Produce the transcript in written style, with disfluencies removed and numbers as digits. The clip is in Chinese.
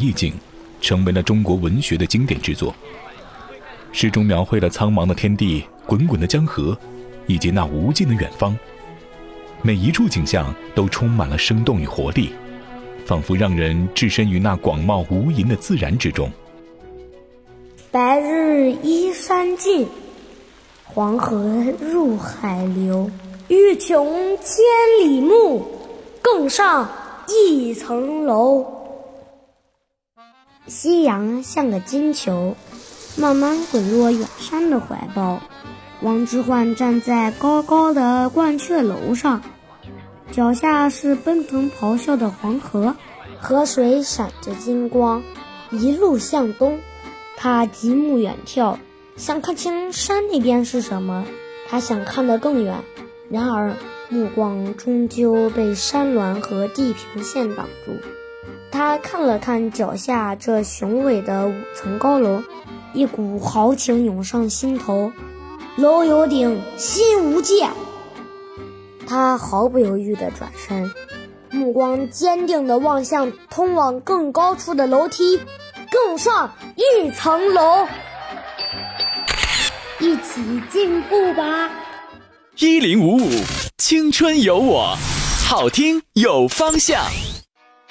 意境，成为了中国文学的经典之作。诗中描绘了苍茫的天地、滚滚的江河，以及那无尽的远方。每一处景象都充满了生动与活力，仿佛让人置身于那广袤无垠的自然之中。 白日依山尽，黄河入海流。欲穷千里目，更上一层楼。夕阳像个金球，慢慢滚落远山的怀抱。王之涣站在高高的鹳雀楼上，脚下是奔腾咆哮的黄河，河水闪着金光，一路向东。他极目远眺，想看清山那边是什么，他想看得更远，然而目光终究被山峦和地平线挡住。他看了看脚下这雄伟的5层高楼，一股豪情涌上心头。楼有顶，心无界。他毫不犹豫地转身，目光坚定地望向通往更高处的楼梯，更上一层楼。一起进步吧。 1055青春有我，好听有方向。